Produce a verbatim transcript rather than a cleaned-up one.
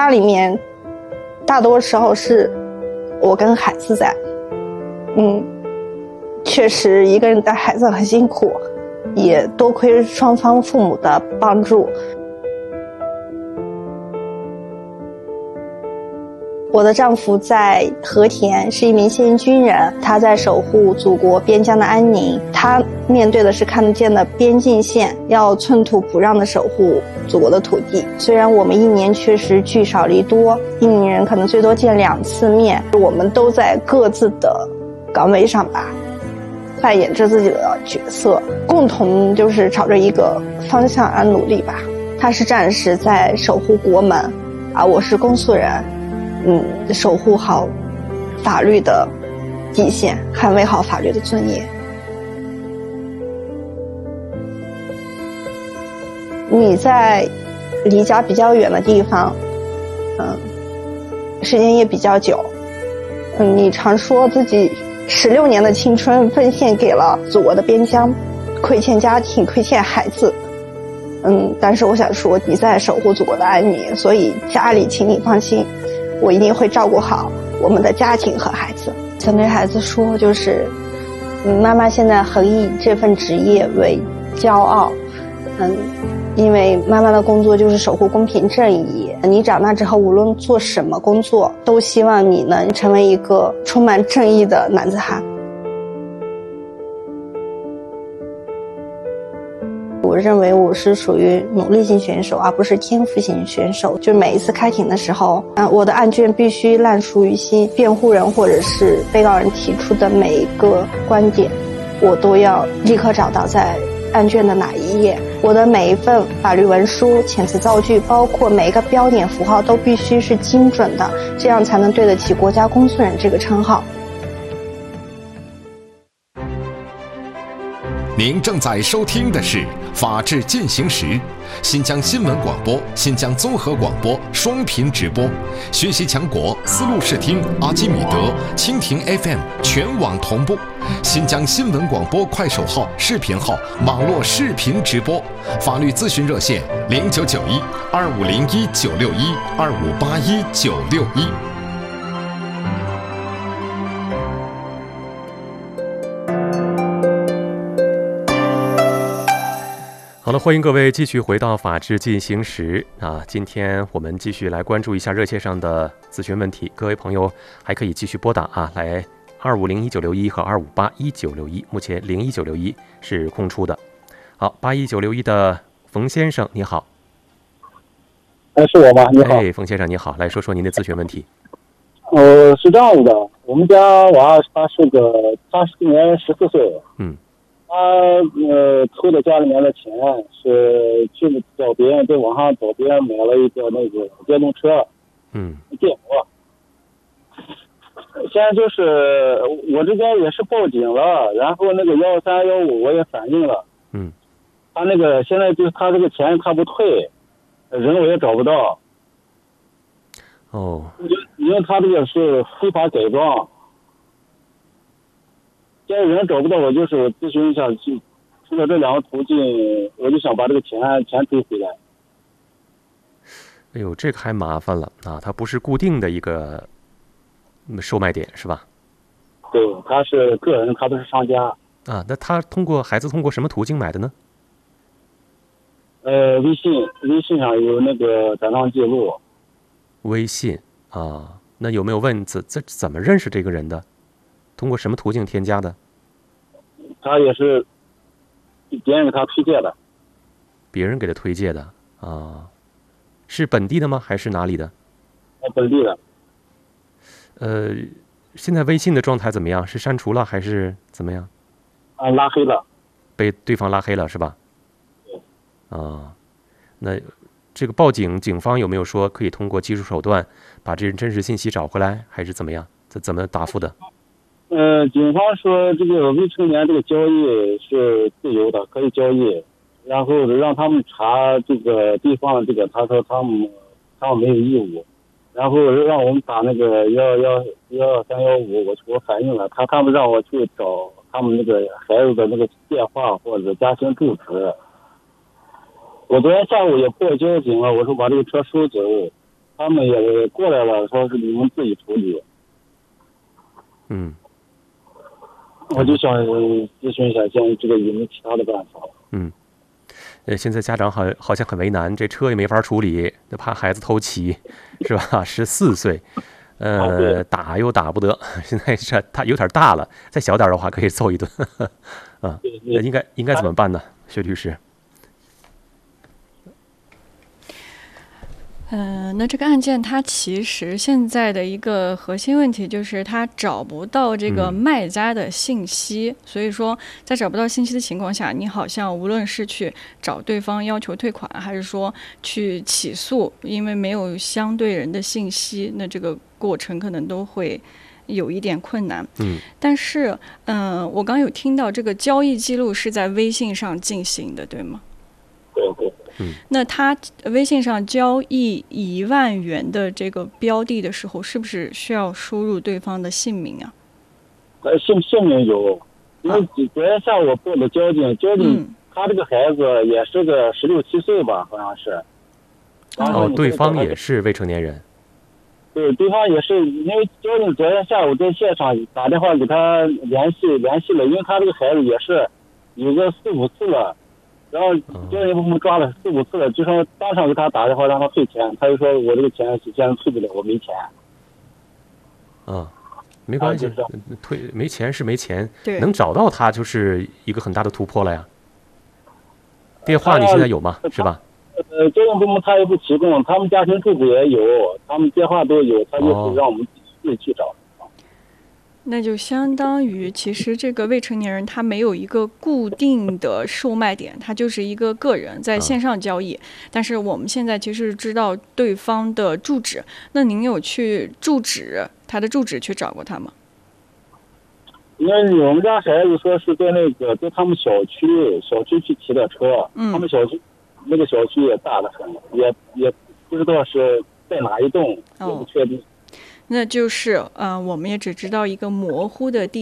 家里面大多时候是我跟孩子在，嗯，确实一个人带孩子很辛苦，也多亏双方父母的帮助。我的丈夫在和田是一名现役军人，他在守护祖国边疆的安宁，他面对的是看得见的边境线，要寸土不让的守护祖国的土地。虽然我们一年确实聚少离多，一年人可能最多见两次面，我们都在各自的岗位上吧，扮演着自己的角色，共同就是朝着一个方向而努力吧。他是战士在守护国门，而我是公诉人，嗯，守护好法律的底线，捍卫好法律的尊严。你在离家比较远的地方，嗯，时间也比较久，嗯，你常说自己十六年的青春奉献给了祖国的边疆，亏欠家庭，亏欠孩子。嗯，但是我想说，你在守护祖国的安宁，所以家里请你放心，我一定会照顾好我们的家庭和孩子。想对孩子说，就是嗯，妈妈现在很以这份职业为骄傲，嗯，因为妈妈的工作就是守护公平正义。你长大之后无论做什么工作，都希望你能成为一个充满正义的男子汉。我认为我是属于努力型选手，而不是天赋型选手。就每一次开庭的时候，嗯，我的案卷必须烂熟于心，辩护人或者是被告人提出的每一个观点，我都要立刻找到在案卷的哪一页。我的每一份法律文书、遣词造句，包括每一个标点符号，都必须是精准的，这样才能对得起国家公诉人这个称号。 您正在收听的是《法治进行时》，新疆新闻广播、新疆综合广播双频直播，学习强国思路视听、阿基米德、蜻蜓 F M 全网同步，新疆新闻广播快手号、视频号网络视频直播，法律咨询热线零九九一二五零一九六一二五八一九六一。 好了，欢迎各位继续回到法治进行时啊！今天我们继续来关注一下热线上的咨询问题，各位朋友还可以继续拨打啊，来二五零一九六一和二五八一九六一，目前零一九六一是空出的。好，八一九六一的冯先生你好。 哎，是我吗？你好。 哎，冯先生你好，来说说您的咨询问题。 呃，是这样子的，我们家娃他是个，他今年十四岁。 嗯。 他呃偷的家里面的钱，是去找别人在网上找别人买了一个那个电动车， 嗯， 电摩。现在就是我这边也是报警了，然后那个幺三幺五我也反映了， 嗯， 他那个现在就是他这个钱他不退，人我也找不到。 哦， 因为他这个是非法改装。现在人找不到，我就是咨询一下，就除了这两个途径，我就想把这个钱钱追回来。 哎呦，这个还麻烦了啊！它不是固定的一个售卖点是吧？ 对，他是个人，他不是商家。 啊，那他通过孩子通过什么途径买的呢？ 呃，微信，微信上有那个转账记录。 微信啊，那有没有问怎怎怎么认识这个人的？通过什么途径添加的？ 他也是别人给他推荐的。 别人给他推荐的啊，是本地的吗？还是哪里的？ 本地的。 呃，现在微信的状态怎么样？是删除了还是怎么样？ 啊，拉黑了。 被对方拉黑了是吧？ 对。 啊，那这个报警，警方有没有说可以通过技术手段把这人真实信息找回来，还是怎么样？这怎么答复的？ 呃，警方说这个未成年这个交易是自由的，可以交易，然后让他们查这个地方这个，他说他们他们没有义务，然后让我们打那个幺幺幺三幺五，我我反映了，他他们让我去找他们那个孩子的那个电话或者家庭住址。我昨天下午也报交警了，我说把这个车收走， 他们也过来了，说是你们自己处理。 嗯， 我就想咨询一下，现在这个有没有其他的办法？ 嗯，呃，现在家长好好像很为难，这车也没法处理，怕孩子偷骑，是吧？十四岁，呃，打又打不得，现在这他有点大了，再小点的话可以揍一顿，啊，那应该应该怎么办呢，薛律师？ 呃，那这个案件它其实现在的一个核心问题就是它找不到这个卖家的信息，嗯、所以说在找不到信息的情况下，你好像无论是去找对方要求退款，还是说去起诉，因为没有相对人的信息，那这个过程可能都会有一点困难。 嗯， 但是，嗯、呃，我刚有听到这个交易记录是在微信上进行的，对吗？ 对对。 嗯， 那他微信上交易一万元的这个标的的时候，是不是需要输入对方的姓名啊？ 呃，姓姓名有，因为昨天下午做的交警，交警、嗯、他这个孩子也是个十六七岁吧，好像是。 哦，对方也是未成年人。 对，对方也是，因为交警昨天下午在现场打电话给他联系联系了，因为他这个孩子也是有个四五次了。然后交警部门抓了四五次了，就说当场给他打电话让他退钱，他就说我这个钱现在退不了，我没钱。 啊，没关系，啊、退没钱是没钱，能找到他就是一个很大的突破了呀。电话你现在有吗？是吧？ 呃，交警部门他也不提供，他们家庭住址也有，他们电话都有，他就是让我们自己去找。哦， 那就相当于，其实这个未成年人他没有一个固定的售卖点，他就是一个个人在线上交易。但是我们现在其实知道对方的住址，那您有去住址他的住址去找过他吗？ 因为我们家孩子说是在那个在他们小区小区去骑的车，嗯，他们小区那个小区也大得很，也也不知道是在哪一栋，也不确定。 那就是呃，我们也只知道一个模糊的地